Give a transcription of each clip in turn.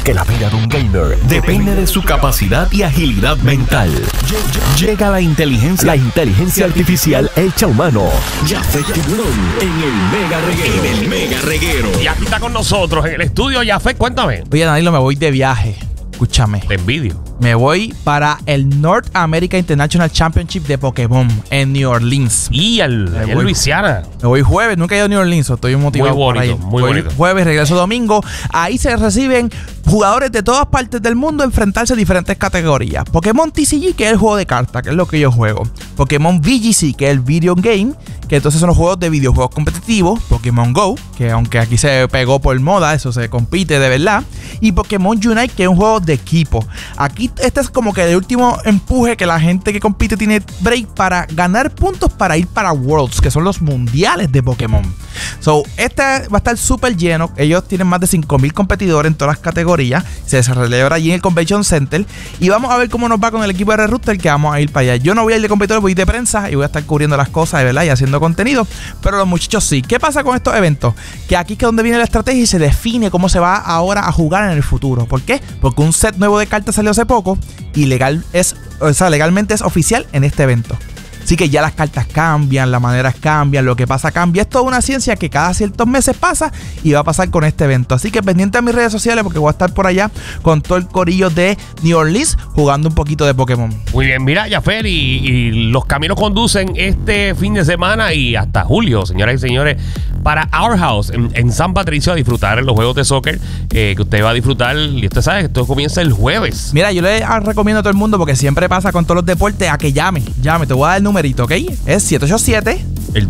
porque la vida de un gamer depende de su capacidad y agilidad mental. Llega la inteligencia artificial hecha humano. Jafet Tiburón en el Mega Reguero. Y aquí está con nosotros en el estudio Jafet, cuéntame. Oye, Danilo, me voy de viaje. Escúchame. Te envidio. Me voy para el North America International Championship de Pokémon en New Orleans. Y en Luisiana. Me voy jueves, nunca he ido a New Orleans, estoy motivado. Muy bonito, por ahí. muy bonito. Jueves, regreso domingo. Ahí se reciben jugadores de todas partes del mundo a enfrentarse a diferentes categorías. Pokémon TCG, que es el juego de cartas, que es lo que yo juego. Pokémon VGC, que es el video game, que entonces son los juegos de videojuegos competitivos. Pokémon Go, que aunque aquí se pegó por moda, eso se compite de verdad. Y Pokémon Unite, que es un juego de equipo. Aquí este es como que el último empuje que la gente que compite tiene break para ganar puntos para ir para Worlds, que son los mundiales de Pokémon. So, este va a estar súper lleno. Ellos tienen más de 5,000 competidores en todas las categorías. Se celebra allí en el Convention Center. Y vamos a ver cómo nos va con el equipo de Red Rooster, que vamos a ir para allá. Yo no voy a ir de competidor, voy a ir de prensa y voy a estar cubriendo las cosas, de verdad, y haciendo contenido. Pero los muchachos sí. ¿Qué pasa con estos eventos? Que aquí es donde viene la estrategia y se define cómo se va ahora a jugar en el futuro. ¿Por qué? Porque un set nuevo de cartas salió hace poco y legalmente es oficial en este evento. Así que ya las cartas cambian, las maneras cambian, lo que pasa cambia. Es toda una ciencia que cada ciertos meses pasa y va a pasar con este evento. Así que pendiente a mis redes sociales porque voy a estar por allá con todo el corillo de New Orleans jugando un poquito de Pokémon. Muy bien, mira, Jafet, y los caminos conducen este fin de semana y hasta julio, señoras y señores, para Our House en San Patricio a disfrutar los juegos de soccer que usted va a disfrutar. Y usted sabe que esto comienza el jueves. Mira, yo le recomiendo a todo el mundo, porque siempre pasa con todos los deportes, a que llame. Te voy a dar el numerito, ¿ok? Es 787 El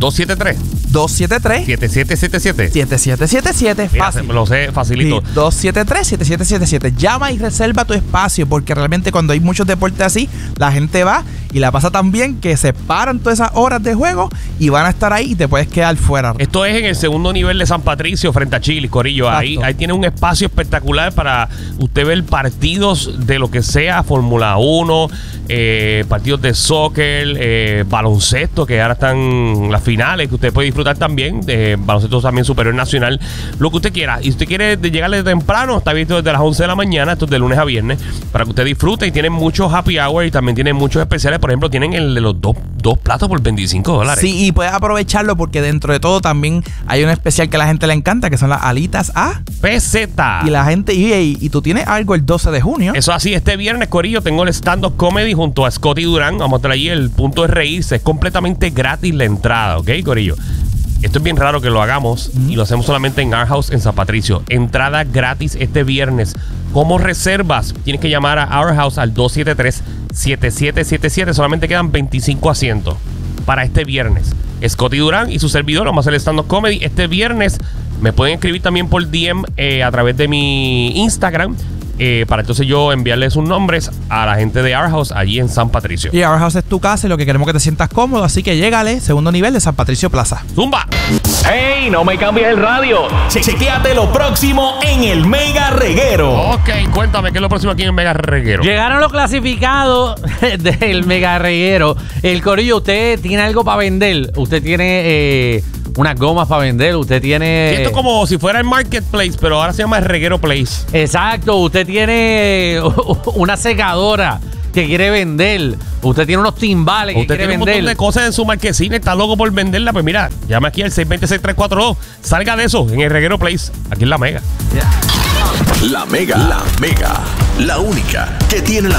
273 7777 7777. Fácil. Me lo sé facilito. Sí, 273-7777. Llama y reserva tu espacio, porque realmente cuando hay muchos deportes así, la gente va y la pasa tan bien que se paran todas esas horas de juego y van a estar ahí y te puedes quedar fuera. Esto es en el segundo nivel de San Patricio, frente a Chile, Corillo. Ahí tiene un espacio espectacular para usted ver partidos de lo que sea, Fórmula 1, partidos de soccer, baloncesto, que ahora están las finales, que usted puede disfrutar también, de baloncesto también superior nacional, lo que usted quiera. Y si usted quiere llegarle temprano, está abierto desde las 11 de la mañana, esto es de lunes a viernes, para que usted disfrute. Y tienen muchos happy hour y también tienen muchos especiales. Por ejemplo, tienen el de los dos platos por $25. Sí, y puedes aprovecharlo porque dentro de todo también hay un especial que a la gente le encanta, que son las alitas a peseta. Y la gente, y tú tienes algo el 12 de junio. Eso así, este viernes, Corillo, tengo el stand-up comedy junto a Scotty Durán. Vamos a estar allí, el punto de reírse. Es completamente gratis la entrada, ¿ok, Corillo? Esto es bien raro que lo hagamos y lo hacemos solamente en Our House en San Patricio. Entrada gratis este viernes. ¿Cómo reservas? Tienes que llamar a Our House al 273-7777. Solamente quedan 25 asientos para este viernes. Scotty Durán y su servidor vamos a hacer el stand-up comedy este viernes. Me pueden escribir también por DM a través de mi Instagram. Para entonces yo enviarles sus nombres a la gente de Our House allí en San Patricio. Y Our House es tu casa y lo que queremos es que te sientas cómodo, así que llégale, segundo nivel de San Patricio Plaza. ¡Zumba! ¡Hey! No me cambies el radio. Chequéate lo próximo en el Mega Reguero. Ok, cuéntame, ¿qué es lo próximo aquí en el Mega Reguero? Llegaron los clasificados del Mega Reguero. El corillo, usted tiene algo para vender. Usted tiene unas gomas para vender. Usted tiene... Esto es como si fuera el Marketplace, pero ahora se llama el Reguero Place. Exacto, usted tiene una secadora que quiere vender. Usted tiene unos timbales que quiere vender. Usted tiene un montón de cosas en su marquesina, está loco por venderla. Pues mira, llame aquí al 620-6342. Salga de eso en el Reguero Place, aquí en La Mega. La Mega. La única que tiene la